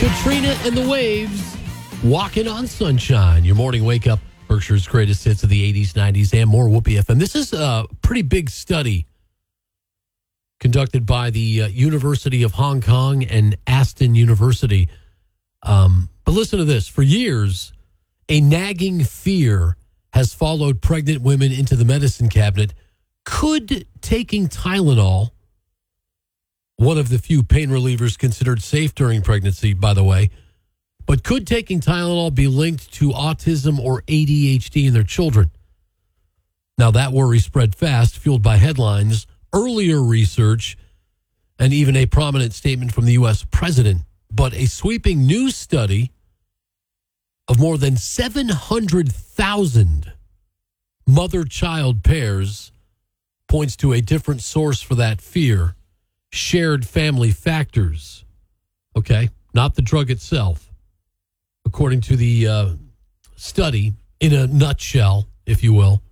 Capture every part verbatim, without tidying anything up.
Katrina and the Waves, Walking on Sunshine. Your morning wake-up, Berkshire's greatest hits of the eighties, nineties, and more. Whoopie F M. This is a pretty big study conducted by the uh, University of Hong Kong and Aston University. Um, but listen to this. For years, a nagging fear has followed pregnant women into the medicine cabinet. Could taking Tylenol, one of the few pain relievers considered safe during pregnancy, by the way, but could taking Tylenol be linked to autism or A D H D in their children? Now, that worry spread fast, fueled by headlines, earlier research, and even a prominent statement from the U S president. But a sweeping new study of more than seven hundred thousand mother-child pairs points to a different source for that fear: shared family factors. Okay, not the drug itself. According to the uh, study, in a nutshell, if you will,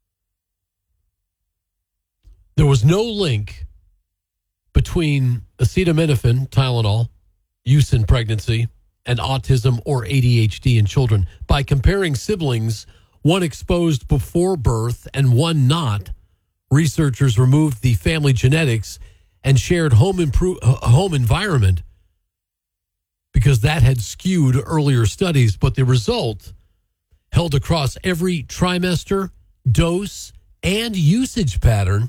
there was no link between acetaminophen, Tylenol, use in pregnancy, and autism or A D H D in children. By comparing siblings, one exposed before birth and one not, researchers removed the family genetics and shared home impro- home environment because that had skewed earlier studies. But the result held across every trimester, dose, and usage pattern.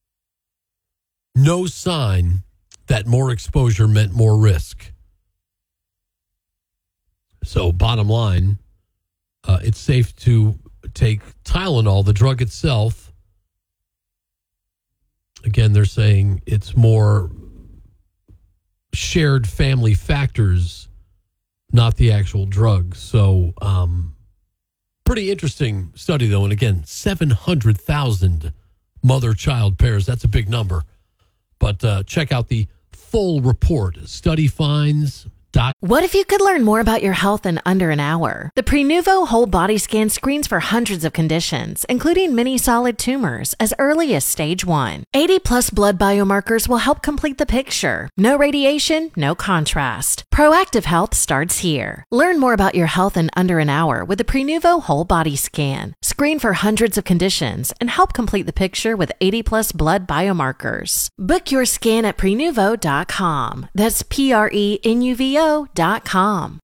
No sign that more exposure meant more risk. So bottom line, uh, it's safe to take Tylenol, the drug itself. Again, they're saying it's more shared family factors, not the actual drug. So um, pretty interesting study, though. And again, seven hundred thousand mother-child pairs. That's a big number. But uh, check out the full report. Study finds... What if you could learn more about your health in under an hour? The Prenuvo Whole Body Scan screens for hundreds of conditions, including many solid tumors, as early as stage one. eighty plus blood biomarkers will help complete the picture. No radiation, no contrast. Proactive health starts here. Learn more about your health in under an hour with the Prenuvo Whole Body Scan. Screen for hundreds of conditions and help complete the picture with eighty plus blood biomarkers. Book your scan at prenuvo dot com. That's P R E N U V O dot com.